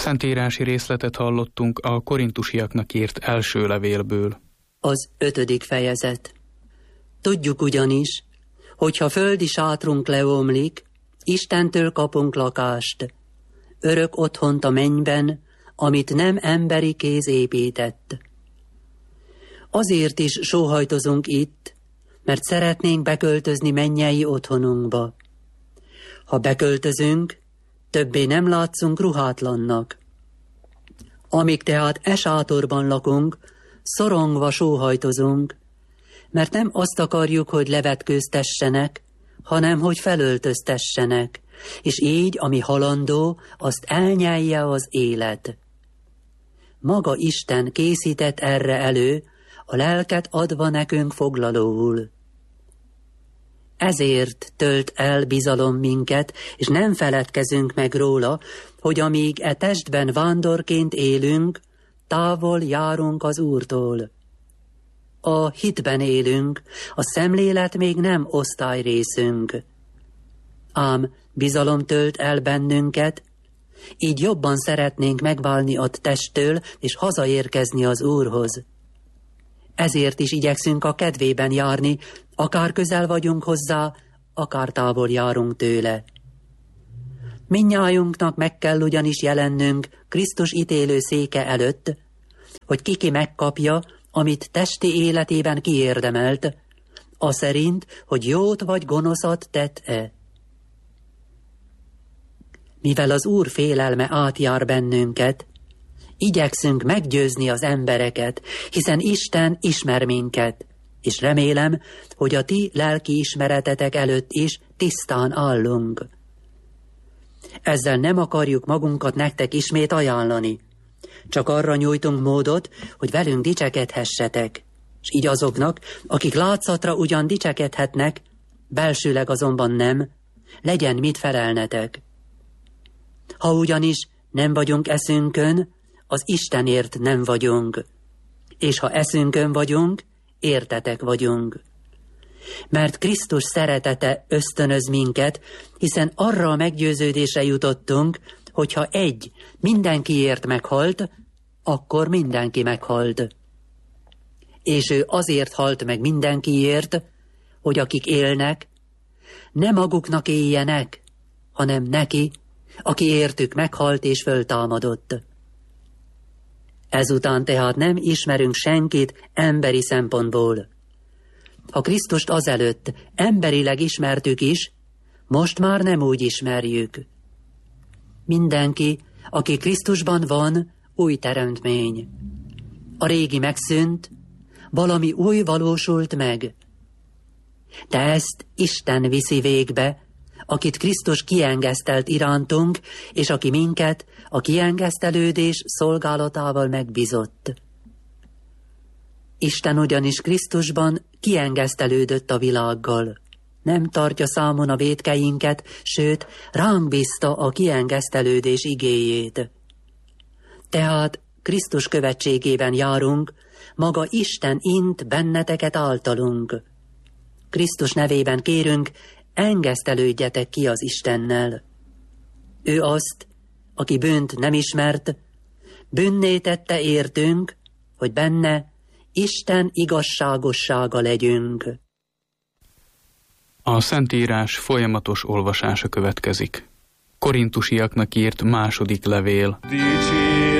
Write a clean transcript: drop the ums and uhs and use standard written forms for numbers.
Szentírási részletet hallottunk a korintusiaknak írt első levélből. Az 5. fejezet. Tudjuk ugyanis, hogyha földi sátrunk leomlik, Istentől kapunk lakást, örök otthont a mennyben, amit nem emberi kéz épített. Azért is sóhajtozunk itt, mert szeretnénk beköltözni mennyei otthonunkba. Ha beköltözünk, többé nem látszunk ruhátlannak. Amíg tehát e sátorban lakunk, szorongva sóhajtozunk, mert nem azt akarjuk, hogy levetkőztessenek, hanem hogy felöltöztessenek, és így, ami halandó, azt elnyelje az élet. Maga Isten készített erre elő, a lelket adva nekünk foglalóul. Ezért tölt el bizalom minket, és nem feledkezünk meg róla, hogy amíg e testben vándorként élünk, távol járunk az Úrtól. A hitben élünk, a szemlélet még nem osztályrészünk. Ám bizalom tölt el bennünket, így jobban szeretnénk megválni a testtől, és hazaérkezni az Úrhoz. Ezért is igyekszünk a kedvében járni, akár közel vagyunk hozzá, akár távol járunk tőle. Mindnyájunknak meg kell ugyanis jelennünk Krisztus ítélő széke előtt, hogy ki megkapja, amit testi életében kiérdemelt, aszerint, hogy jót vagy gonoszat tett-e. Mivel az Úr félelme átjár bennünket, igyekszünk meggyőzni az embereket, hiszen Isten ismer minket, és remélem, hogy a ti lelki ismeretetek előtt is tisztán állunk. Ezzel nem akarjuk magunkat nektek ismét ajánlani, csak arra nyújtunk módot, hogy velünk dicsekedhessetek, és így azoknak, akik látszatra ugyan dicsekedhetnek, belsőleg azonban nem, legyen mit felelnetek. Ha ugyanis nem vagyunk eszünkön, az Istenért nem vagyunk, és ha eszünkön vagyunk, értetek vagyunk. Mert Krisztus szeretete ösztönöz minket, hiszen arra a meggyőződésre jutottunk, hogyha egy mindenkiért meghalt, akkor mindenki meghalt. És ő azért halt meg mindenkiért, hogy akik élnek, ne maguknak éljenek, hanem neki, aki értük meghalt és föltámadott. Ezután tehát nem ismerünk senkit emberi szempontból. Ha Krisztust azelőtt emberileg ismertük is, most már nem úgy ismerjük. Mindenki, aki Krisztusban van, új teremtmény. A régi megszűnt, valami új valósult meg. De ezt Isten viszi végbe, akit Krisztus kiengesztelt irántunk, és aki minket a kiengesztelődés szolgálatával megbízott. Isten ugyanis Krisztusban kiengesztelődött a világgal. Nem tartja számon a vétkeinket, sőt, ránk bízta a kiengesztelődés igéjét. Tehát Krisztus követségében járunk, maga Isten int benneteket általunk. Krisztus nevében kérünk, engesztelődjetek ki az Istennel. Ő azt, aki bűnt nem ismert, bűnné tette értünk, hogy benne Isten igazságossága legyünk. A Szentírás folyamatos olvasása következik. Korintusiaknak írt második levél.